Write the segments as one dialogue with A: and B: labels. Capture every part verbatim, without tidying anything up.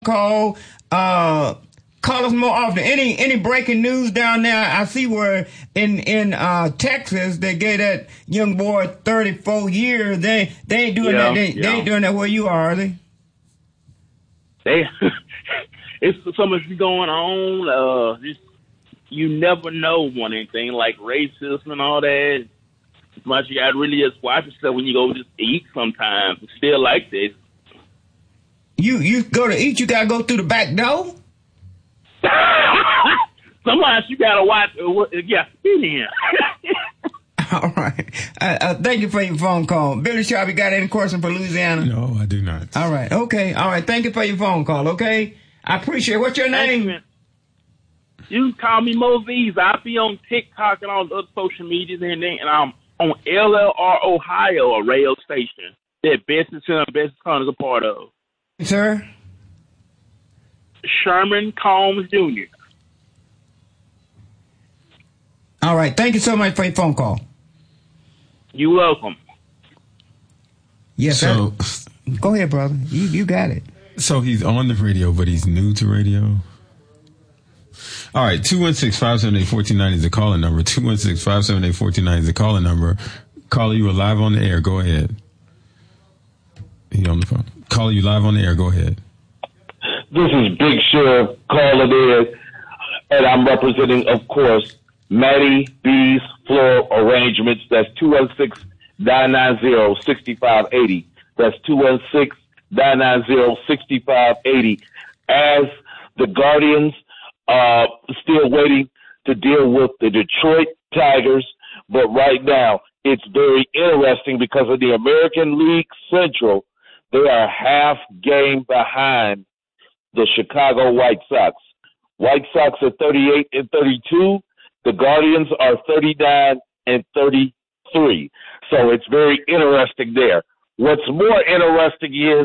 A: call. Uh, call us more often. Any any breaking news down there? I see where in in uh, Texas they gave that young boy thirty-four years. They they ain't doing
B: yeah,
A: that. They,
B: yeah.
A: they ain't doing that where you are, are they?
B: They it's so much going on. Uh, just, you never know one anything like racism and all that. Much you got to really just watch yourself when you go just eat. Sometimes it's still like this.
A: You you go to eat, you gotta go through the back door.
B: Sometimes you gotta watch. Uh, yeah, get in.
A: All right. Uh, uh, thank you for your phone call. Billy Sharp, you got any question for Louisiana?
C: No, I do not.
A: All right. Okay. All right. Thank you for your phone call. Okay. I appreciate it. What's your name?
B: You, you can call me Mo V's. I'll be on TikTok and all the other social medias, and then and I'm on L L R Ohio, a radio station that Benson Center, Benson Center is a part of.
A: Sir?
B: Sherman Combs Junior
A: All right. Thank you so much for your phone call.
B: You're welcome.
A: Yes,
C: so,
A: sir. Go ahead, brother. You you got it.
C: So he's on the radio, but he's new to radio? All right. two one six, five seven eight, one four nine zero is the calling number. two one six, five seven eight, one four nine zero is the calling number. Caller, you are live on the air. Go ahead. He on the phone. Caller, you live on the air. Go ahead.
D: This is Big Sheriff calling in, and I'm representing, of course, Matty B's Floral Arrangements. That's two one six, nine nine zero, six five eight zero. That's two one six, nine nine zero, six five eight zero. As the Guardians uh still waiting to deal with the Detroit Tigers, but right now it's very interesting because of the American League Central. They are half game behind the Chicago White Sox. White Sox are thirty-eight and thirty-two. The Guardians are thirty-nine and thirty-three. So it's very interesting there. What's more interesting is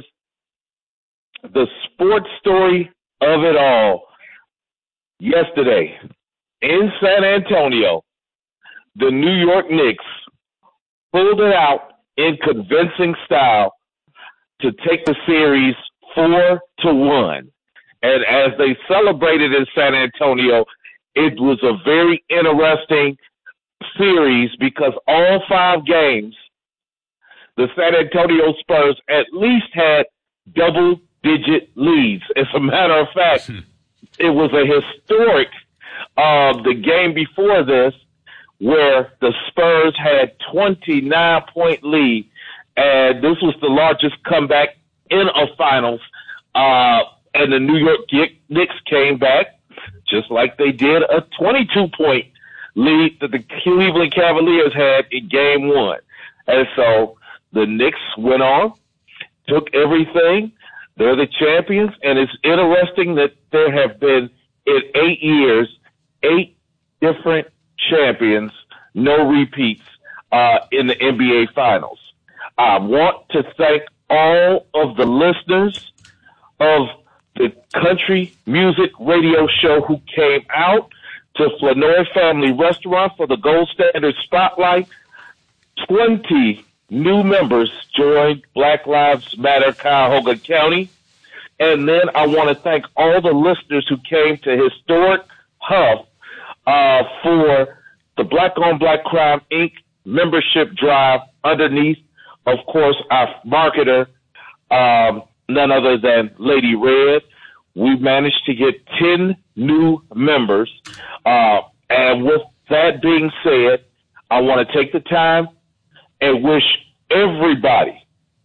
D: the sports story of it all. Yesterday in San Antonio, the New York Knicks pulled it out in convincing style to take the series four to one. And as they celebrated in San Antonio, it was a very interesting series because all five games, the San Antonio Spurs at least had double-digit leads. As a matter of fact, it was a historic, uh, the game before this, where the Spurs had twenty-nine point lead, and this was the largest comeback in a finals. Uh, and the New York Knicks came back just like they did a twenty-two point lead that the Cleveland Cavaliers had in game one. And so the Knicks went on, took everything. They're the champions, and it's interesting that there have been, in eight years, eight different champions, no repeats, uh, in the N B A Finals. I want to thank all of the listeners of the country music radio show who came out to Flanoy Family Restaurant for the Gold Standard Spotlight. twenty new members joined Black Lives Matter Cuyahoga County. And then I want to thank all the listeners who came to Historic Huff uh, for the Black on Black Crime Incorporated membership drive underneath, of course, our marketer, um, none other than Lady Red. We managed to get ten new members. Uh, and with that being said, I want to take the time and wish everybody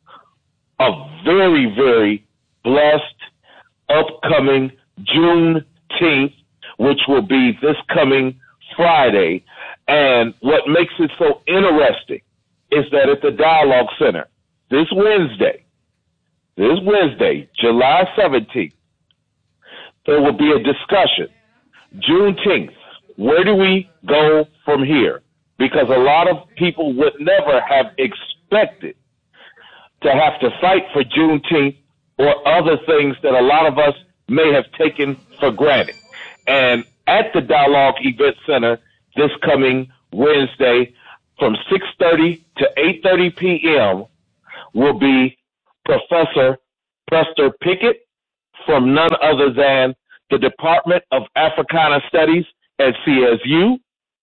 D: a very, very blessed upcoming Juneteenth, which will be this coming Friday. And what makes it so interesting is that at the Dialogue Center this Wednesday, this Wednesday, July seventeenth, there will be a discussion. Juneteenth, where do we go from here? Because a lot of people would never have expected to have to fight for Juneteenth or other things that a lot of us may have taken for granted. And at the Dialogue Event Center this coming Wednesday from six thirty to eight thirty p.m. will be Professor Prester Pickett from none other than the Department of Africana Studies at C S U,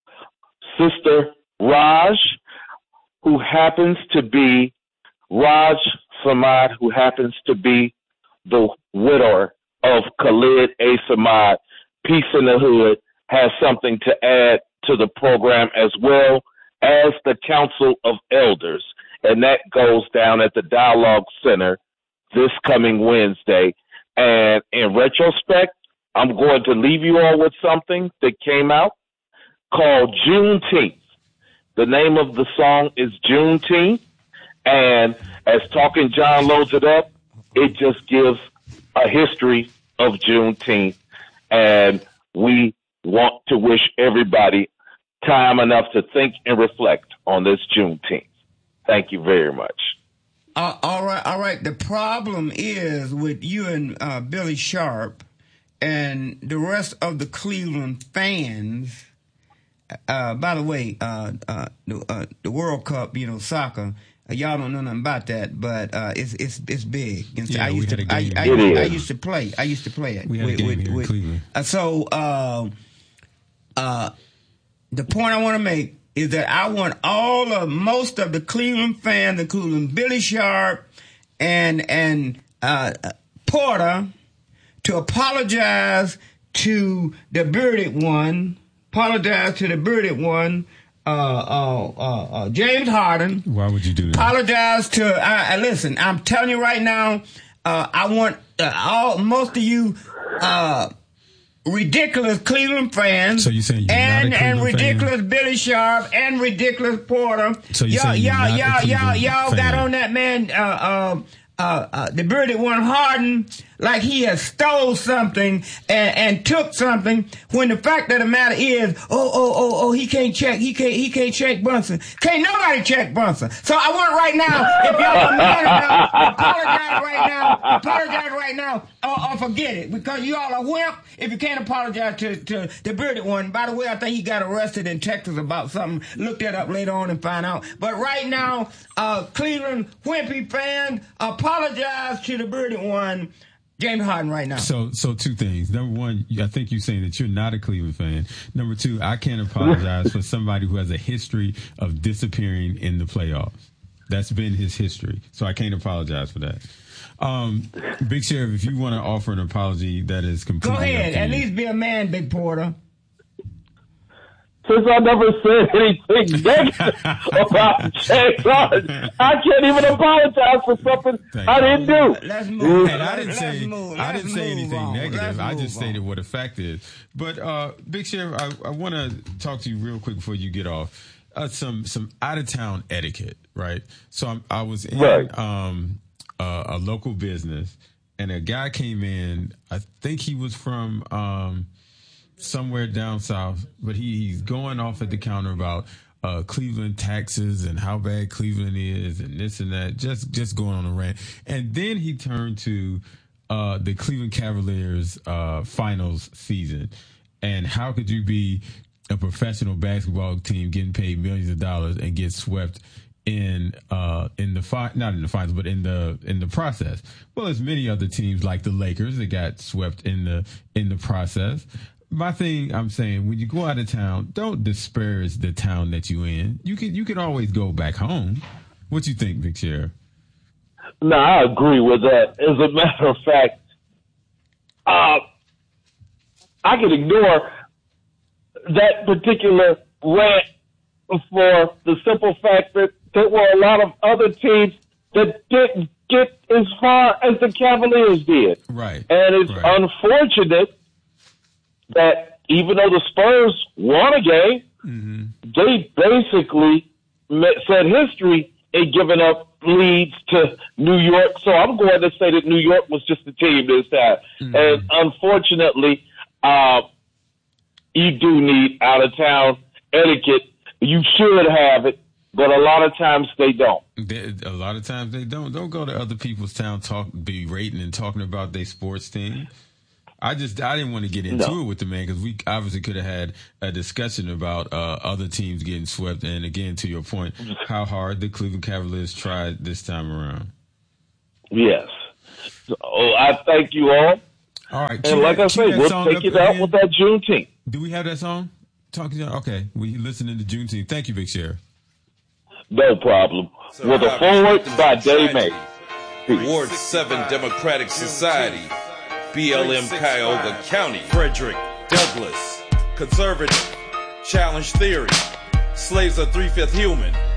D: Sister Raj, who happens to be Raj Samad, who happens to be the widower of Khalid A. Samad. Peace in the Hood has something to add to the program, as well as the Council of Elders. And that goes down at the Dialogue Center this coming Wednesday. And in retrospect, I'm going to leave you all with something that came out called Juneteenth. The name of the song is Juneteenth. And as Talking John loads it up, it just gives a history of Juneteenth. And we want to wish everybody time enough to think and reflect on this Juneteenth. Thank you very much.
A: Uh, all right, all right. The problem is with you and uh, Billy Sharp and the rest of the Cleveland fans. Uh, by the way, uh, uh, the, uh, the World Cup, you know, soccer. Uh, y'all don't know nothing about that, but uh, it's it's it's big. And
C: Yeah,
A: I
C: we
A: used
C: had
A: to
C: a
A: I,
C: game
A: I,
C: here.
A: I, I used to play. I used to play it.
C: We had a game here in Cleveland.
A: Uh, so uh, uh, the point I want to make is that I want all of most of the Cleveland fans, including Billy Sharp and and uh, Porter, to apologize to the bearded one. Apologize to the bearded one. Uh, uh, uh, uh, James Harden.
C: Why would you do that?
A: Apologize to. Uh, listen, I'm telling you right now. Uh, I want uh, all most of you uh, ridiculous Cleveland fans.
C: So you saying you're
A: and
C: not a
A: and
C: Cleveland
A: ridiculous
C: fan?
A: Billy Sharp and ridiculous Porter.
C: So you
A: y'all
C: saying you're
A: y'all
C: not a
A: y'all y'all
C: Cleveland
A: y'all got
C: fan?
A: on that man. Uh, uh, uh, uh, the bearded one Harden like he has stole something and, and took something, when the fact of the matter is, oh, oh, oh, oh, he can't check, he can't, he can't check Brunson. Can't nobody check Brunson. So I want right now, if y'all are mad enough, apologize right now, apologize right now, or, or forget it, because you all are wimp if you can't apologize to, to the bearded one. By the way, I think he got arrested in Texas about something. Look that up later on and find out. But right now, uh, Cleveland wimpy fans, apologize to the bearded one, James Harden, right now.
C: So, so two things. Number one, I think you're saying that you're not a Cleveland fan. Number two, I can't apologize for somebody who has a history of disappearing in the playoffs. That's been his history. So I can't apologize for that. Um, Big Sheriff, if you want to offer an apology, that is completely
A: Go ahead.
C: up to
A: At
C: you.
A: least be a man, Big Porter.
D: Since I never said anything negative about James Harden, I can't even apologize for something
C: Thank
D: I
C: you.
D: didn't do.
A: Let's move.
C: And I didn't
A: Let's
C: say
A: move.
C: I
A: Let's
C: didn't say
A: move
C: anything
A: on.
C: negative.
A: Let's
C: I just
A: move
C: stated
A: on.
C: what a fact is. But uh, Big Sheriff, I, I want to talk to you real quick before you get off. Uh, some some out of town etiquette, right? So I'm, I was in
D: Right.
C: um, uh, a local business, and a guy came in. I think he was from um, somewhere down south, but he, he's going off at the counter about uh, Cleveland taxes and how bad Cleveland is and this and that, just just going on a rant. And then he turned to uh, the Cleveland Cavaliers uh, finals season. And how could you be a professional basketball team getting paid millions of dollars and get swept in uh, in the fi- not in the finals, but in the in the process? Well, there's many other teams like the Lakers that got swept in the in the process. My thing, I'm saying, when you go out of town, don't disparage the town that you in. You can you can always go back home. What you think, Big Sheriff?
D: No, I agree with that. As a matter of fact, uh, I can ignore that particular rant for the simple fact that there were a lot of other teams that didn't get as far as the Cavaliers did.
C: Right.
D: And it's
C: right.
D: unfortunate that even though the Spurs won a game,
C: Mm-hmm.
D: they basically met, set history in giving up leads to New York. So I'm going to say that New York was just a team this time.
C: Mm-hmm.
D: And unfortunately, uh, you do need out-of-town etiquette. You should have it, but a lot of times they don't.
C: They, a lot of times they don't. Don't go to other people's town, talk, be rating and talking about their sports team. I just I didn't want to get into
D: No.
C: it with the man because we obviously could have had a discussion about uh, other teams getting swept. And again, to your point, how hard the Cleveland Cavaliers tried this time around.
D: Yes. So I thank you all.
C: All right.
D: And like I say, we'll take it out with that Juneteenth.
C: Do we have that song? Talking to Okay, we listening to Juneteenth. Thank you, Big Sheriff.
D: No problem. With a forward by Dave May.
E: Ward seven Democratic Society, B L M Cuyahoga County, Frederick Douglass, conservative, challenge theory, slaves are three-fifth human,